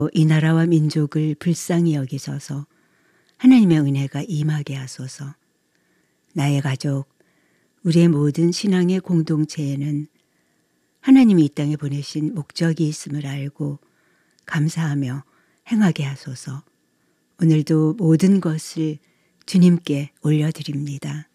이 나라와 민족을 불쌍히 여기셔서 하나님의 은혜가 임하게 하소서. 나의 가족, 우리의 모든 신앙의 공동체에는 하나님이 이 땅에 보내신 목적이 있음을 알고 감사하며 행하게 하소서. 오늘도 모든 것을 주님께 올려드립니다.